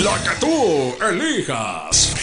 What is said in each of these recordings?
La que tú elijas.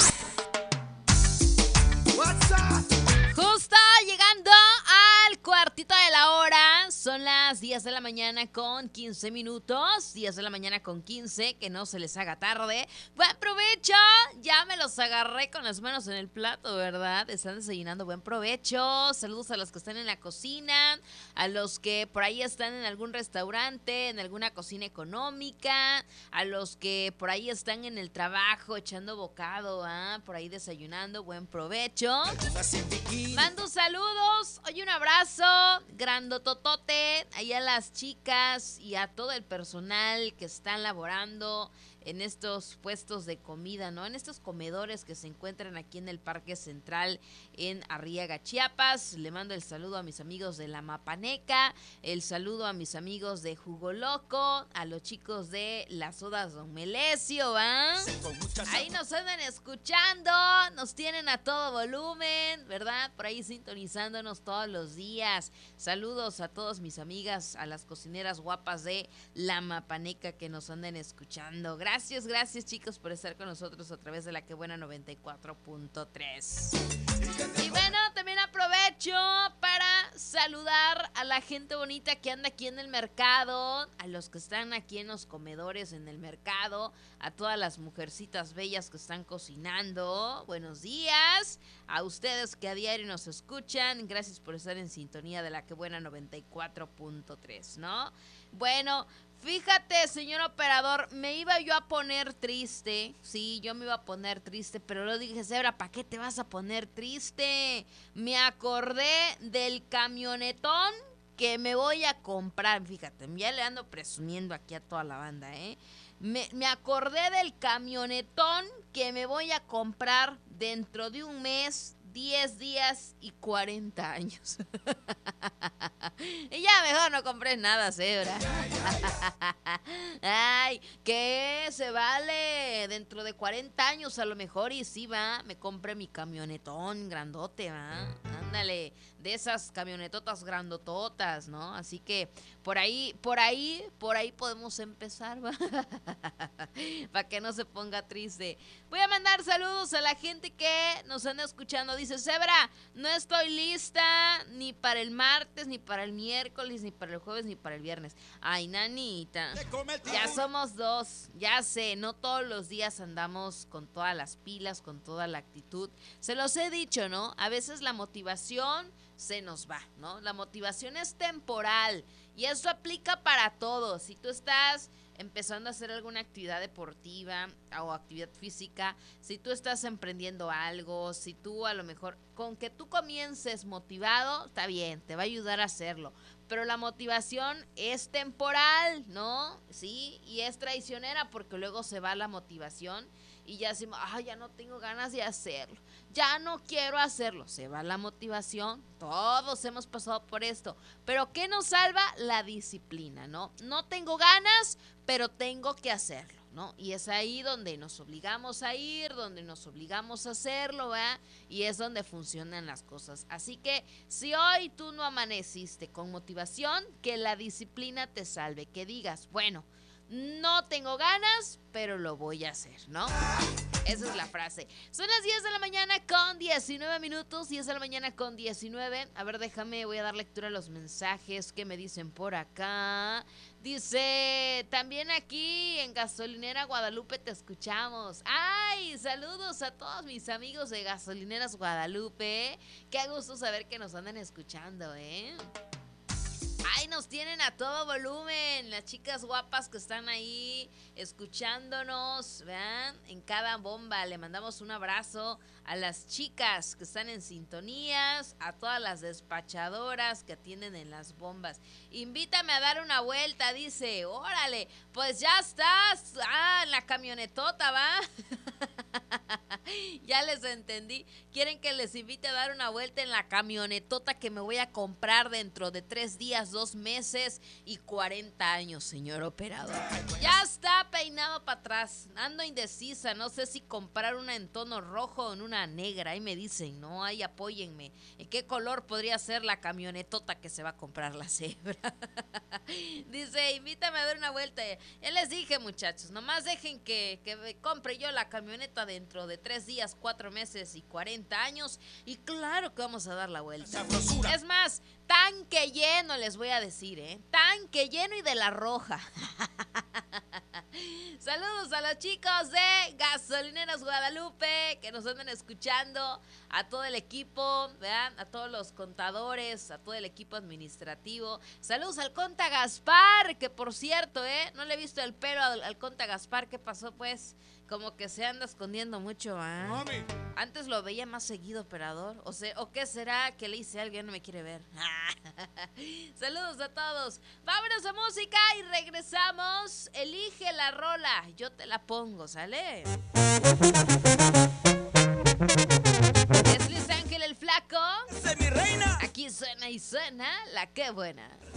Justo llegando al cuartito de la hora. Son las 10 de la mañana con 15 minutos. 10 de la mañana con 15. Que no se les haga tarde. Buen provecho. Ya me los agarré con las manos en el plato, ¿verdad? Están desayunando. Buen provecho. Saludos a los que están en la cocina. A los que por ahí están en algún restaurante. En alguna cocina económica. A los que por ahí están en el trabajo echando bocado. Por ahí desayunando. Buen provecho. Mando saludos, oye, un abrazo grandototote ahí a las chicas y a todo el personal que están laborando en estos puestos de comida, ¿no? En estos comedores que se encuentran aquí en el Parque Central en Arriaga, Chiapas. Le mando el saludo a mis amigos de La Mapaneca, el saludo a mis amigos de Jugo Loco, a los chicos de las sodas Don Melesio, Ahí nos andan escuchando, nos tienen a todo volumen, ¿verdad? Por ahí sintonizándonos todos los días. Saludos a todas mis amigas, a las cocineras guapas de La Mapaneca que nos andan escuchando. Gracias chicos por estar con nosotros a través de la Que Buena 94.3. Y bueno, también aprovecho para saludar a la gente bonita que anda aquí en el mercado, a los que están aquí en los comedores en el mercado, a todas las mujercitas bellas que están cocinando. Buenos días a ustedes que a diario nos escuchan. Gracias por estar en sintonía de la Que Buena 94.3, ¿no? Bueno, fíjate, señor operador, me iba yo a poner triste. Sí, yo me iba a poner triste, pero luego dije, Zebra, ¿para qué te vas a poner triste? Me acordé del camionetón que me voy a comprar. Fíjate, ya le ando presumiendo aquí a toda la banda, Me acordé del camionetón que me voy a comprar dentro de un mes, 10 días y 40 años. Y ya mejor no compres nada, Zebra. Ay, ¿qué? Se vale. Dentro de 40 años a lo mejor y sí, me compré mi camionetón grandote, Ándale, de esas camionetotas grandototas, ¿no? Así que por ahí podemos empezar, para que no se ponga triste. Voy a mandar saludos a la gente que nos anda escuchando. Dice, Zebra, no estoy lista ni para el martes, ni para el miércoles, ni para el jueves, ni para el viernes. Ay, nanita, ya somos dos, ya sé, no todos los días andamos con todas las pilas, con toda la actitud. Se los he dicho, ¿no? A veces la motivación se nos va, ¿no? La motivación es temporal y eso aplica para todos. Si tú estás empezando a hacer alguna actividad deportiva o actividad física, si tú estás emprendiendo algo, si tú a lo mejor, con que tú comiences motivado, está bien, te va a ayudar a hacerlo, pero la motivación es temporal, ¿no? Sí, y es traicionera porque luego se va la motivación y ya decimos, ya no tengo ganas de hacerlo, ya no quiero hacerlo, se va la motivación, todos hemos pasado por esto, pero ¿qué nos salva? La disciplina, ¿no? No tengo ganas, pero tengo que hacerlo, ¿no? Y es ahí donde nos obligamos a ir, donde nos obligamos a hacerlo, ¿verdad? Y es donde funcionan las cosas. Así que si hoy tú no amaneciste con motivación, que la disciplina te salve, que digas, bueno, no tengo ganas, pero lo voy a hacer, ¿no? Esa es la frase. Son las 10 de la mañana con 19 minutos. 10 de la mañana con 19. A ver, voy a dar lectura a los mensajes que me dicen por acá. Dice, también aquí en Gasolinera Guadalupe te escuchamos. ¡Ay! Saludos a todos mis amigos de Gasolineras Guadalupe. Qué gusto saber que nos andan escuchando, Ay, nos tienen a todo volumen, las chicas guapas que están ahí escuchándonos, ¿vean? En cada bomba le mandamos un abrazo a las chicas que están en sintonías, a todas las despachadoras que atienden en las bombas. Invítame a dar una vuelta, dice, órale, pues ya estás, en la camionetota, ¿va? Ya les entendí. Quieren que les invite a dar una vuelta en la camionetota que me voy a comprar dentro de 3 días, 2 meses y 40 años, señor operador. Ya está peinado para atrás. Ando indecisa. No sé si comprar una en tono rojo o en una negra. Ahí me dicen, no, ahí apóyenme. ¿En qué color podría ser la camionetota que se va a comprar la cebra? Dice, invítame a dar una vuelta. Ya les dije, muchachos, nomás dejen que compre yo la camioneta dentro de 3 días, 4 meses y 40 años. Y claro que vamos a dar la vuelta. Es más, tanque lleno les voy a decir, tanque lleno y de la roja. Saludos a los chicos de Gasolineras Guadalupe que nos andan escuchando, a todo el equipo, ¿verdad? A todos los contadores, a todo el equipo administrativo. Saludos al Conta Gaspar, que por cierto, no le he visto el pelo al Conta Gaspar. ¿Qué pasó, pues? Como que se anda escondiendo mucho, ¿eh? Antes lo veía más seguido, operador. ¿O qué será que le hice a alguien? No me quiere ver. Saludos a todos. Vámonos a música y regresamos. Elige la rola. Yo te la pongo, ¿sale? Es Luis Ángel el Flaco. ¡Esa es mi reina! Aquí suena y suena la que buena.